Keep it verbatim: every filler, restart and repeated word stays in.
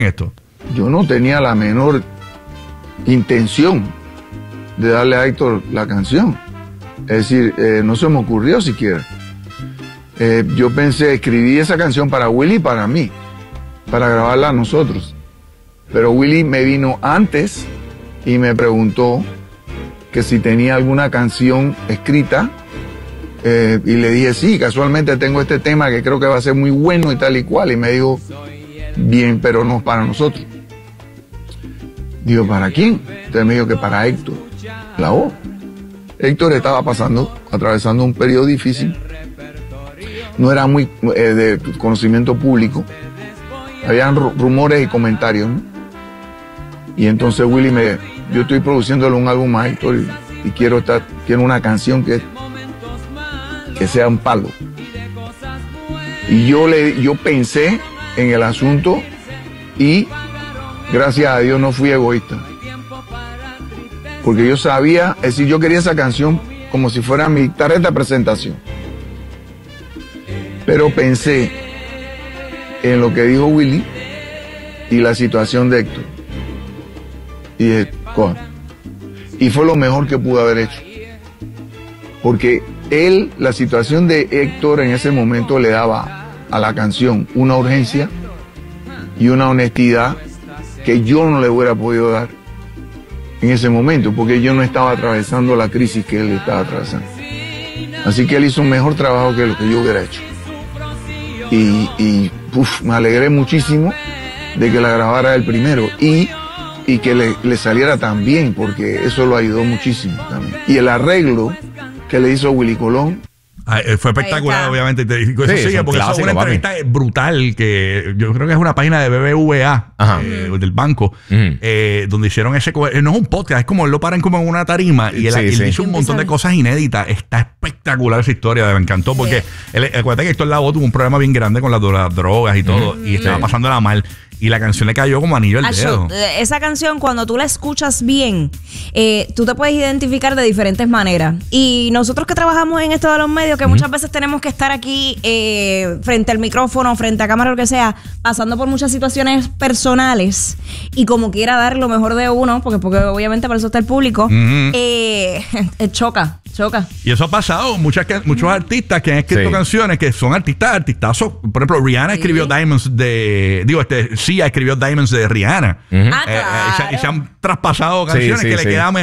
esto? Yo no tenía la menor intención de darle a Héctor la canción. Es decir, eh, no se me ocurrió siquiera. Eh, yo pensé, escribí esa canción para Willy y para mí, para grabarla a nosotros. Pero Willy me vino antes y me preguntó que si tenía alguna canción escrita. Eh, y le dije, sí, casualmente tengo este tema que creo que va a ser muy bueno y tal y cual. Y me dijo, bien, pero no para nosotros. Digo, ¿para quién? Entonces me dijo que para Héctor, la voz. Héctor estaba pasando, atravesando un periodo difícil. No era muy eh, de conocimiento público. Habían rumores y comentarios, ¿no? Y entonces Willy me, yo estoy produciéndole un álbum a Héctor y, y quiero estar, quiero una canción que, que sea un palo. Y yo le, yo pensé en el asunto y gracias a Dios no fui egoísta. Porque yo sabía, es decir, yo quería esa canción como si fuera mi tarjeta de presentación. Pero pensé en lo que dijo Willy y la situación de Héctor. Y dije, coja. Y fue lo mejor que pude haber hecho. Porque él, la situación de Héctor en ese momento le daba a la canción una urgencia y una honestidad que yo no le hubiera podido dar en ese momento, porque yo no estaba atravesando la crisis que él estaba atravesando. Así que él hizo un mejor trabajo que lo que yo hubiera hecho. Y, y uf, me alegré muchísimo de que la grabara el primero y, y que le, le saliera tan bien, porque eso lo ayudó muchísimo también. Y el arreglo que le hizo Willy Colón, Ah, fue espectacular, obviamente. Eso sí, sigue, es porque eso es una entrevista brutal que yo creo que es una página de B B V A, eh, del banco, uh-huh. eh, donde hicieron ese. No es un podcast, es como él lo paran como en una tarima y él, sí, él sí. hizo un montón de cosas inéditas. Está espectacular esa historia, me encantó porque él, acuérdate que Héctor Lavoe tuvo un problema bien grande con las, las drogas y todo, uh-huh. y estaba sí. pasándola mal. Y la canción le cayó como anillo al dedo. Esa canción, cuando tú la escuchas bien, eh, tú te puedes identificar de diferentes maneras. Y nosotros que trabajamos en esto de los medios, que uh-huh. muchas veces tenemos que estar aquí eh, frente al micrófono, frente a cámara, lo que sea, pasando por muchas situaciones personales y como quiera dar lo mejor de uno, porque, porque obviamente para eso está el público, uh-huh. eh, choca. Choca. Y eso ha pasado. Muchas, muchos artistas que han escrito sí. canciones que son artistas, artistazos. Por ejemplo, Rihanna sí. escribió Diamonds de. Digo, este, Sia escribió Diamonds de Rihanna. Uh-huh. Ah, claro. eh, eh, y, se, y se han traspasado canciones sí, sí, que sí. le quedan